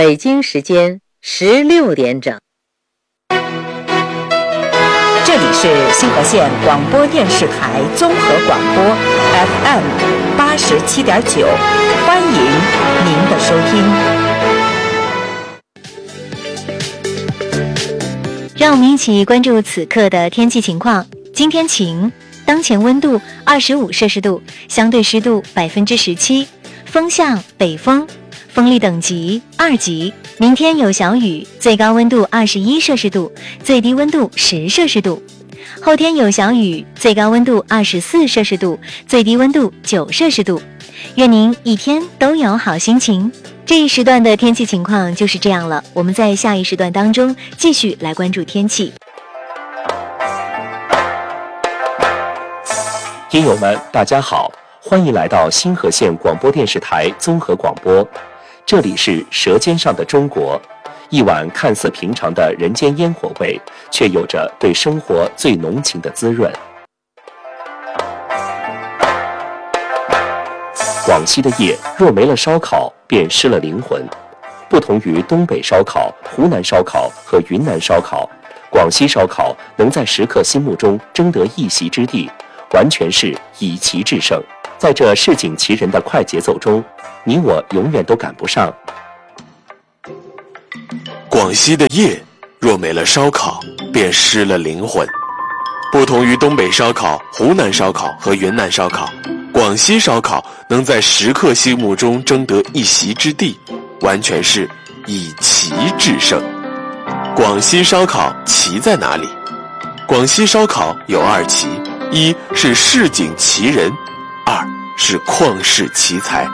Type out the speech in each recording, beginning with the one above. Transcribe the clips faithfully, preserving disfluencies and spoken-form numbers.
北京时间十六点整。 这里是新河县广播电视台综合广播 F M 八十七点九，欢迎您的收听。 让我们一起关注此刻的天气情况。今天晴，当前温度二十五摄氏度，相对湿度百分之十七，风向北风，风力等级二级。明天有小雨，最高温度二十一摄氏度，最低温度十摄氏度。后天有小雨，最高温度二十四摄氏度，最低温度九摄氏度。愿您一天都有好心情。这一时段的天气情况就是这样了，我们在下一时段当中继续来关注天气。 听友们大家好，欢迎来到新河县广播电视台综合广播，这里是舌尖上的中国，一碗看似平常的人间烟火味，却有着对生活最浓情的滋润。广西的夜若没了烧烤，便失了灵魂。不同于东北烧烤、湖南烧烤和云南烧烤，广西烧烤能在食客心目中争得一席之地，完全是以其制胜。在这市井奇人的快节奏中，你我永远都赶不上。 广西的夜若没了烧烤，便失了灵魂。不同于东北烧烤、湖南烧烤和云南烧烤，广西烧烤能在食客心目中争得一席之地，完全是以奇制胜。广西烧烤奇在哪里？广西烧烤有二奇，一是市井奇人，二是旷世奇才。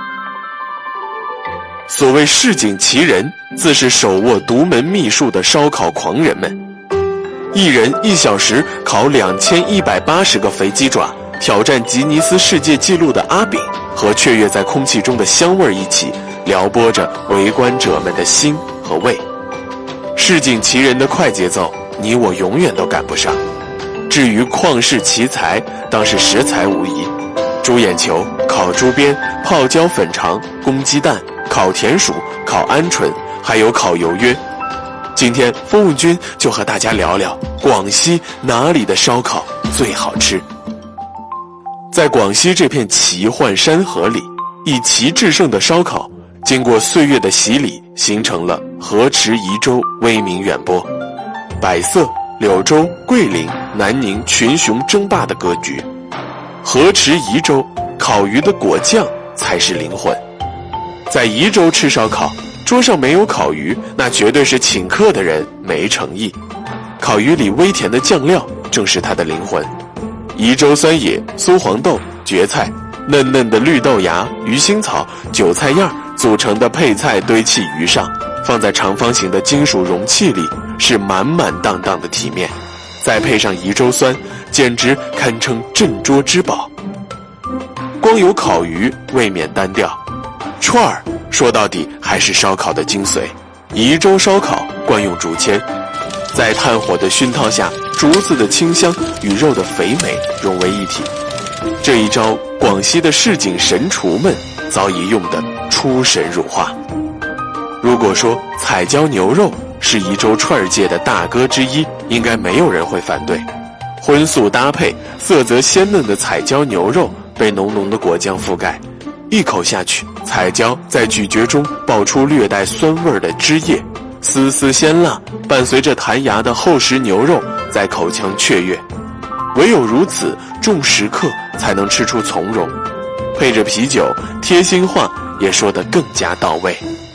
所谓市井奇人，自是手握独门秘术的烧烤狂人们。一人一小时烤两千一百八十个肥鸡爪，挑战吉尼斯世界纪录的阿炳，和雀跃在空气中的香味一起，撩拨着围观者们的心和胃。市井奇人的快节奏，你我永远都赶不上。至于旷世奇才，当是食材无疑，猪眼球、烤猪鞭、泡椒粉肠、公鸡蛋、烤田鼠、烤鹌鹑，还有烤鱿约。今天风物君就和大家聊聊广西哪里的烧烤最好吃。在广西这片奇幻山河里，以奇制胜的烧烤经过岁月的洗礼，形成了河池宜州威名远播，百色、柳州、桂林、南宁群雄争霸的格局。河池宜州烤鱼的果酱才是灵魂。在宜州吃烧烤，桌上没有烤鱼，那绝对是请客的人没诚意。烤鱼里微甜的酱料正是它的灵魂。宜州酸野、酥黄豆、蕨菜、嫩嫩的绿豆芽、鱼腥草、韭菜叶组成的配菜堆砌鱼上，放在长方形的金属容器里，是满满当当的体面。再配上宜州酸，简直堪称镇桌之宝。光有烤鱼未免单调，串儿说到底还是烧烤的精髓。宜州烧烤惯用竹签，在炭火的熏陶下，竹子的清香与肉的肥美融为一体。这一招，广西的市井神厨们早已用得出神入化。如果说彩椒牛肉是宜州串儿界的大哥之一，应该没有人会反对。荤素搭配，色泽鲜嫩的彩椒牛肉被浓浓的果酱覆盖，一口下去，彩椒在咀嚼中爆出略带酸味的汁液，丝丝鲜辣，伴随着弹牙的厚实牛肉在口腔雀跃。唯有如此，众食客才能吃出从容。配着啤酒，贴心话也说得更加到位。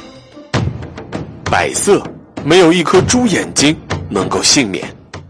百色，没有一颗猪眼睛能够幸免。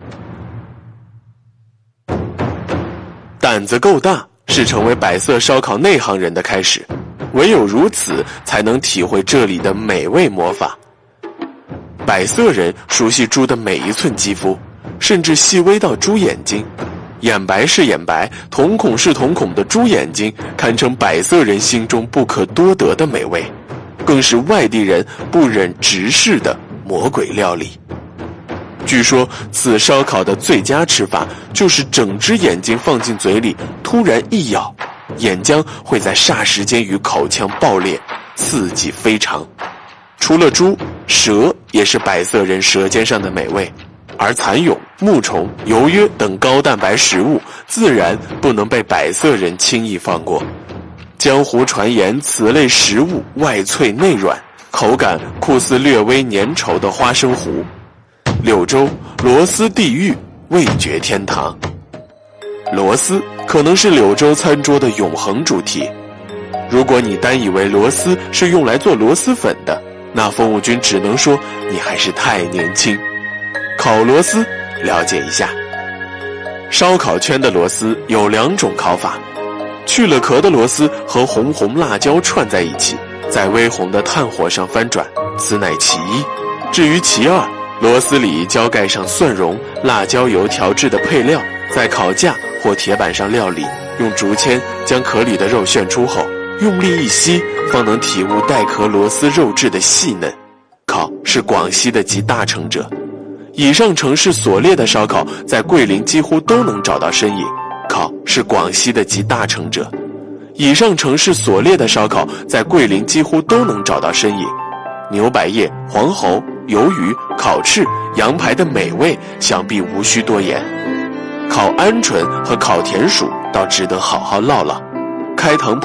胆子够大，是成为百色烧烤内行人的开始，唯有如此，才能体会这里的美味魔法。百色人熟悉猪的每一寸肌肤，甚至细微到猪眼睛。眼白是眼白，瞳孔是瞳孔的猪眼睛，堪称百色人心中不可多得的美味，更是外地人不忍直视的魔鬼料理。据说此烧烤的最佳吃法就是整只眼睛放进嘴里，突然一咬，眼浆会在霎时间与口腔爆裂，刺激非常。除了猪， 蛇也是百色人舌尖上的美味，而蚕蛹、牧虫、鱿约等高蛋白食物自然不能被百色人轻易放过。江湖传言此类食物外脆内软，口感酷似略微粘稠的花生糊。柳州螺丝地狱，味觉天堂。螺丝可能是柳州餐桌的永恒主题。如果你单以为螺丝是用来做螺蛳粉的，那风物君只能说你还是太年轻。烤螺丝了解一下。烧烤圈的螺丝有两种烤法，去了壳的螺丝和红红辣椒串在一起，在微红的炭火上翻转，此乃其一。至于其二，螺丝里浇盖上蒜蓉、辣椒油调制的配料，在烤架或铁板上料理，用竹签将壳里的肉旋出后，用力一吸，方能体悟带壳螺丝肉质的细嫩。烤是广西的集大成者，以上城市所列的烧烤在桂林几乎都能找到身影。烤是广西的集大成者，以上城市所列的烧烤在桂林几乎都能找到身影。牛百叶、黄喉、鱿鱼、烤翅、羊排的美味想必无需多言。烤鹌鹑和烤田鼠倒值得好好唠唠。开膛